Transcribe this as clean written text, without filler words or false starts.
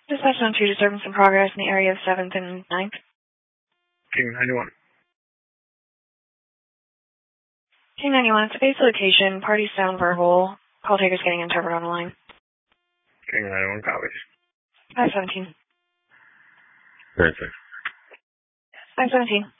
Dispatch on 2, disturbance in progress in the area of 7th and 9th. King 91. King 91, it's a base location. Party sound verbal. Call takers getting interpreted on the line. King 91 copies. 517. Very safe. 517.